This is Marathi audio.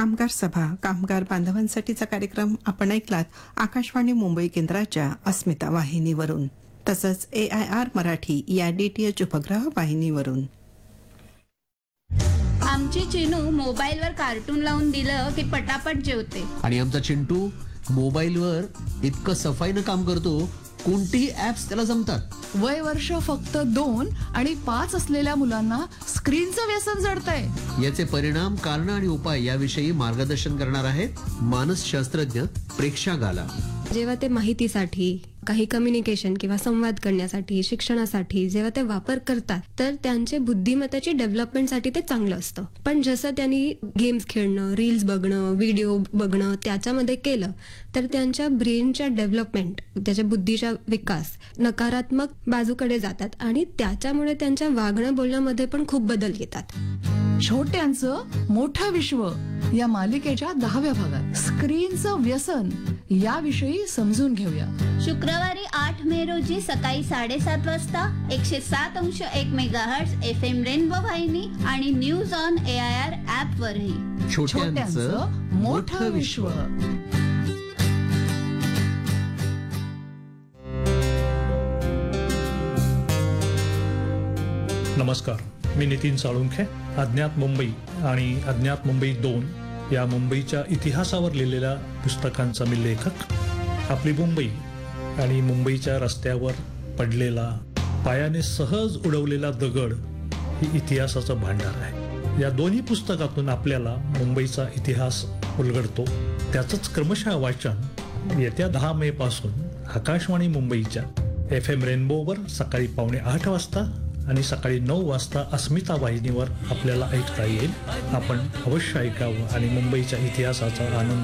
कामगार सभा कामगार बांधवांसाठीचा कार्यक्रम आपण ऐकलात आकाशवाणी मुंबई केंद्राच्या अस्मिता वाहिनीवरून तसंच AIR मराठी या DTH उपग्रह वाहिनीवरून. आमची चिनू मोबाईलवर कार्टून लावून दिलं की पटापट जेवते. आणि आमचा चिंटू मोबाईलवर इतकं सफाईनं काम करतो, कोणतीही ऍप्स त्याला जमतात. वय वर्ष फक्त 2 आणि 5 असलेल्या मुलांना स्क्रीनचं व्यसन जडतंय. याचे परिणाम, कारण आणि उपाय याविषयी मार्गदर्शन करणार आहेत मानसशास्त्रज्ञ प्रेक्षा गाला. जेव्हा ते माहितीसाठी, काही कम्युनिकेशन किंवा संवाद करण्यासाठी, शिक्षणासाठी जेव्हा ते वापर करतात तर त्यांचे बुद्धिमत्तेची डेव्हलपमेंटसाठी ते चांगलं असतं. पण जसं त्यांनी गेम्स खेळणं, रील्स बघणं, व्हिडिओ बघणं त्याच्यामध्ये केलं तर त्यांच्या ब्रेनच्या डेव्हलपमेंट, त्याच्या बुद्धीचा विकास नकारात्मक बाजूकडे जातात आणि त्याच्यामुळे त्यांच्या वागणं बोलण्यामध्ये पण खूप बदल येतात. छोट्यांचं मोठं विश्व या मालिकेच्या 10व्या भागात स्क्रीनचं व्यसन याविषयी समजून घेऊया. शुक्रवारी 8 मे रोजी सकाळी 7:30 वाजता 107.1 मेगाहर्ट्झ FM रेनबो वाहिनी आणि न्यूज ऑन AIR ऍप वरही. छोट्यांचं मोठं विश्व. नमस्कार, मी नितीन साळुंखे. अज्ञात मुंबई आणि अज्ञात मुंबई 2 या मुंबईच्या इतिहासावर लिहिलेल्या पुस्तकांचा मी लेखक. आपली मुंबई आणि मुंबईच्या रस्त्यावर पडलेला, पायाने सहज उडवलेला दगड ही इतिहासाचं भांडार आहे. या दोन्ही पुस्तकातून आपल्याला मुंबईचा इतिहास उलगडतो. त्याचंच क्रमशः वाचन येत्या 10 मे पासून आकाशवाणी मुंबईच्या FM रेनबोवर सकाळी 7:45 वाजता आणि सकाळी 9 वाजता अस्मिता वाहिनीवर आपल्याला ऐकता येईल. आपण अवश्य ऐकावं आणि मुंबईच्या इतिहासाचा आनंद